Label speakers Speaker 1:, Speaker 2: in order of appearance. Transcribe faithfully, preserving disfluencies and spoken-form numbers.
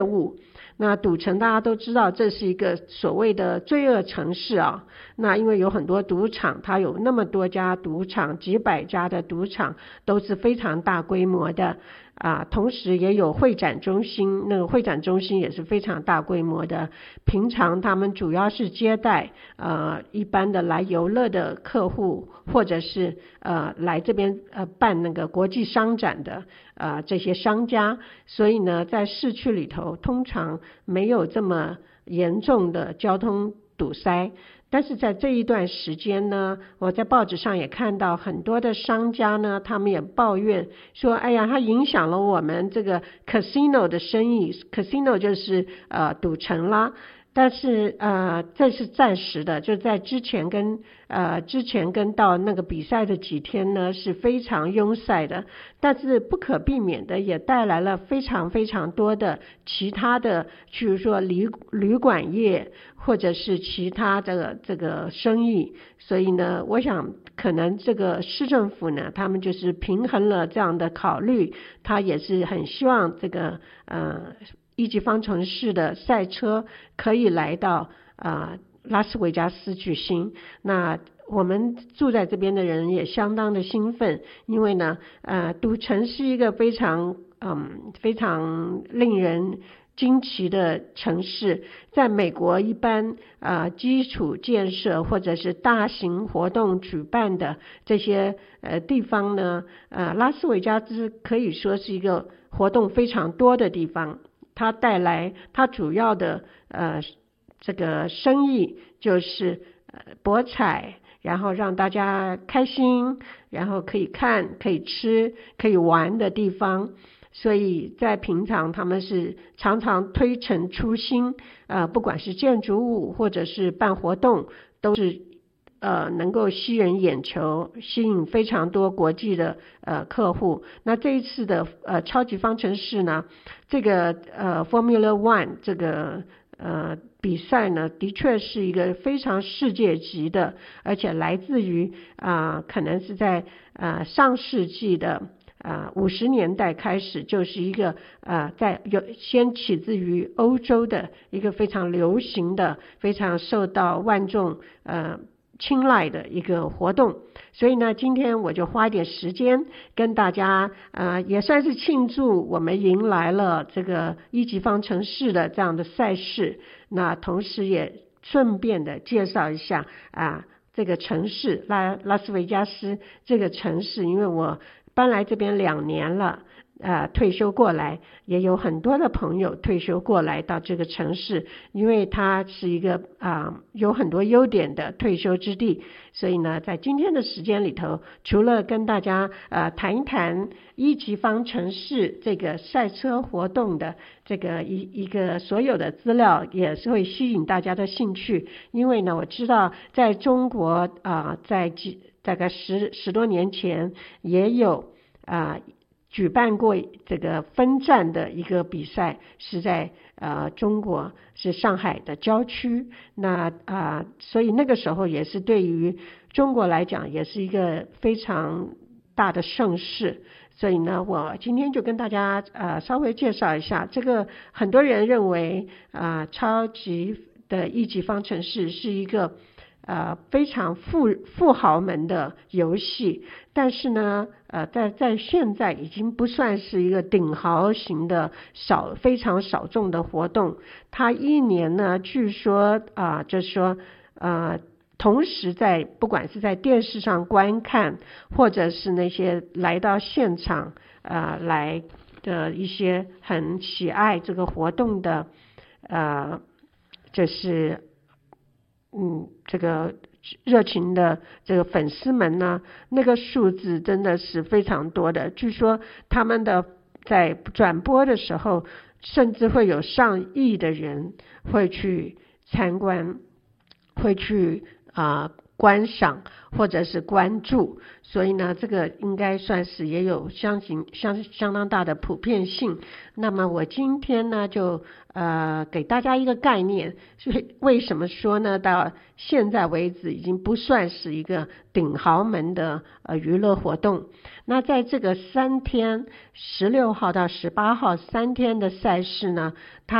Speaker 1: 物。那赌城大家都知道，这是一个所谓的罪恶城市啊。那因为有很多赌场，它有那么多家赌场，几百家的赌场都是非常大规模的啊，同时也有会展中心，那个会展中心也是非常大规模的。平常他们主要是接待呃一般的来游乐的客户，或者是呃来这边呃办那个国际商展的呃这些商家，所以呢，在市区里头通常没有这么严重的交通堵塞。但是在这一段时间呢，我在报纸上也看到很多的商家呢，他们也抱怨说，哎呀，它影响了我们这个 casino 的生意。 casino 就是呃赌城啦，但是呃这是暂时的，就在之前跟呃之前跟到那个比赛的几天呢是非常拥塞的，但是不可避免的也带来了非常非常多的其他的，譬如说旅旅馆业或者是其他的这个生意。所以呢，我想可能这个市政府呢，他们就是平衡了这样的考虑，他也是很希望这个呃一级方程式的赛车可以来到啊、呃、拉斯维加斯举行。那我们住在这边的人也相当的兴奋，因为呢呃赌城是一个非常嗯非常令人惊奇的城市。在美国一般呃基础建设或者是大型活动举办的这些呃地方呢，呃拉斯维加斯可以说是一个活动非常多的地方。它带来它主要的呃这个生意就是呃博彩，然后让大家开心，然后可以看可以吃可以玩的地方。所以在平常他们是常常推陈出新，呃不管是建筑物或者是办活动，都是呃能够吸人眼球，吸引非常多国际的呃客户。那这一次的呃超级方程式呢，这个呃 Formula One 这个呃比赛呢，的确是一个非常世界级的，而且来自于啊、呃、可能是在呃上世纪的啊五十年代开始，就是一个呃在有先起自于欧洲的一个非常流行的、非常受到万众呃青睐的一个活动。所以呢，今天我就花一点时间跟大家呃也算是庆祝我们迎来了这个一级方程式的这样的赛事。那同时也顺便的介绍一下啊这个城市拉拉斯维加斯这个城市，因为我搬来这边两年了，呃，退休过来，也有很多的朋友退休过来到这个城市，因为它是一个啊、呃、有很多优点的退休之地。所以呢，在今天的时间里头，除了跟大家呃谈一谈一级方程式这个赛车活动的这个一一个所有的资料，也是会吸引大家的兴趣。因为呢，我知道在中国啊、呃，在几大概十十多年前也有啊、呃、举办过这个分站的一个比赛，是在呃中国，是上海的郊区。那啊、呃、所以那个时候也是对于中国来讲也是一个非常大的盛事。所以呢，我今天就跟大家呃稍微介绍一下这个。很多人认为啊、呃、超级的一级方程式是一个呃非常富富豪们的游戏，但是呢呃在在现在已经不算是一个顶豪型的少非常少众的活动。它一年呢据说啊、呃、就是说呃同时在不管是在电视上观看，或者是那些来到现场呃来的一些很喜爱这个活动的呃就是嗯这个热情的这个粉丝们呢，那个数字真的是非常多的。据说他们的在转播的时候，甚至会有上亿的人会去参观，会去啊、呃、 观赏或者是关注，所以呢，这个应该算是也有相信相相当大的普遍性。那么我今天呢，就呃给大家一个概念，所以为什么说呢？到现在为止，已经不算是一个顶豪门的呃娱乐活动。那在这个三天，十六号到十八号三天的赛事呢，它